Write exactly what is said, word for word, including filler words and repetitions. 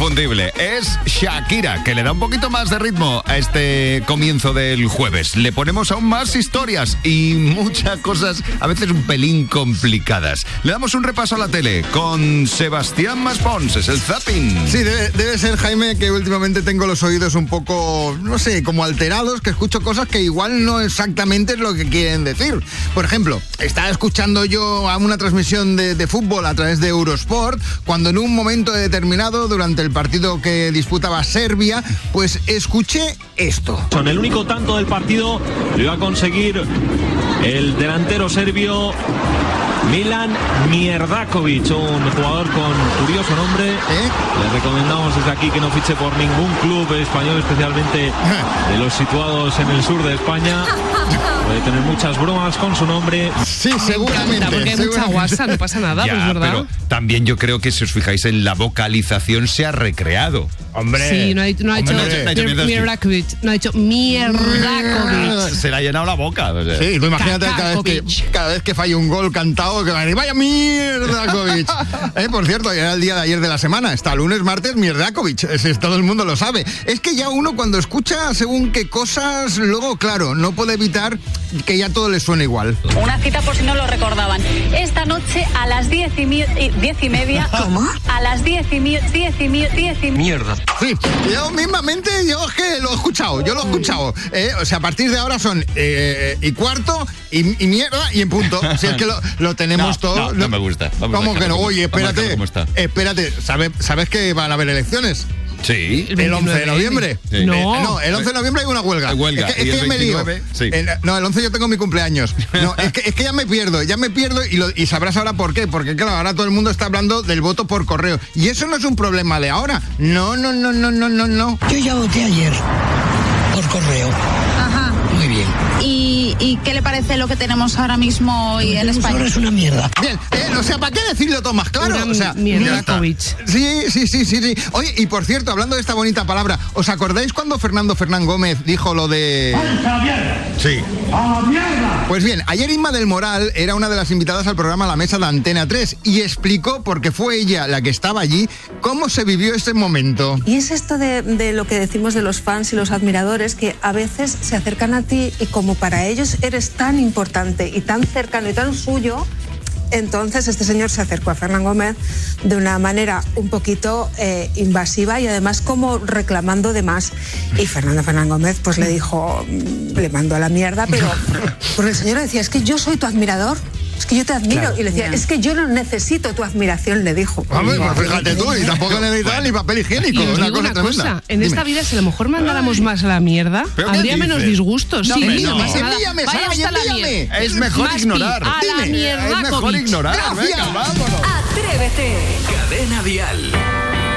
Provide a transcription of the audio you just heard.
inconfundible. Es Shakira, que le da un poquito más de ritmo a este comienzo del jueves. Le ponemos aún más historias y muchas cosas, a veces un pelín complicadas. Le damos un repaso a la tele con Sebastián Maspons, es el zapping. Sí, debe, debe ser, Jaime, que últimamente tengo los oídos un poco, no sé, como alterados, que escucho cosas que igual no exactamente es lo que quieren decir. Por ejemplo, estaba escuchando yo a una transmisión de, de fútbol a través de Eurosport, cuando en un momento determinado, durante el partido que disputaba Serbia, pues escuché esto. Con el único tanto del partido lo iba a conseguir el delantero serbio Milan Mierdakovic, un jugador con curioso nombre. ¿Eh? Le recomendamos desde aquí que no fiche por ningún club español, especialmente de los situados en el sur de España. Puede tener muchas bromas con su nombre. Sí, seguramente. Porque hay mucha guasa, no pasa nada, ya, pues verdad. Pero también yo creo que si os fijáis en la vocalización se ha recreado. Hombre. Sí, no ha, no ha Hombre, hecho no ha hecho Mierdakovic, no ha hecho Mierdakovic. Se le ha llenado la boca. O sea. Sí, tú imagínate cada vez, que, cada vez que falle un gol cantado, que va a decir, vaya Mierdakovic. eh, por cierto, era el día de ayer de la semana, está lunes, martes, Mierdakovic, es, es, todo el mundo lo sabe. Es que ya uno cuando escucha según qué cosas, luego, claro, no puede evitar que ya todo le suene igual. Una cita por si no lo recordaban. Esta noche a las diez y, mi- diez y media. ¿Cómo? A las diez y, mi- diez y, mi- diez y Mierda. Sí, yo mismamente, yo es que lo he escuchado, yo lo he escuchado. Eh, o sea, a partir de ahora son eh, y cuarto y, y mierda y en punto. Si es que lo, lo tenemos No, todo. no, no me gusta. Vamos ¿Cómo a que no? dejarlo Oye, como- vamos a espérate, dejarlo como está. espérate, ¿sabes, ¿sabes que van a haber elecciones? Sí. El once de noviembre. Sí. No. Eh, no, el once de noviembre hay una huelga. Hay huelga. Es que, es Y que el ya me lío. veintinueve, sí. El- no, el once yo tengo mi cumpleaños. No, es que, es que ya me pierdo, ya me pierdo y, lo, y sabrás ahora por qué. Porque claro, ahora todo el mundo está hablando del voto por correo. Y eso no es un problema de ahora. No, no, no, no, no, no, no. Yo ya voté ayer por correo. Ajá. Muy bien. ¿Y, ¿Y qué le parece lo que tenemos ahora mismo hoy en España? Ahora es una mierda. Bien, eh, o sea, ¿para qué decirlo todo más claro? Una O sea, Mierdakovic. ya está. Sí, sí, sí, sí, sí. Oye, y por cierto, hablando de esta bonita palabra, ¿os acordáis cuando Fernando Fernán Gómez dijo lo de... Sí. Pues bien, ayer Inma del Moral era una de las invitadas al programa La Mesa de Antena tres y explicó, porque fue ella la que estaba allí, cómo se vivió ese momento. Y es esto de, de lo que decimos de los fans y los admiradores, que a veces se acercan a ti y como para ellos eres tan importante y tan cercano y tan suyo, entonces este señor se acercó a Fernán Gómez de una manera un poquito eh, invasiva y además como reclamando de más. Y Fernando Fernán Gómez pues le dijo, le mandó a la mierda, pero porque el señor decía, es que yo soy tu admirador. Es que yo te admiro. Claro. Y le decía, es que yo no necesito tu admiración, le dijo. Hombre, pues fíjate tú, y tampoco necesitaba ni papel higiénico. Y os una digo cosa una tremenda. cosa, en Dime. esta vida si a lo mejor mandáramos más a la mierda, ¿Pero qué habría menos dices? disgustos. No, sí, hombre, no no. pasa nada. Envíame, Vaya Sara, hasta la envíame. mierda. Es mejor Maspi, ignorar. a la Dime, mierda, es mejor Kovic. ignorar. Gracias. Venga, vámonos. Atrévete. Cadena Dial.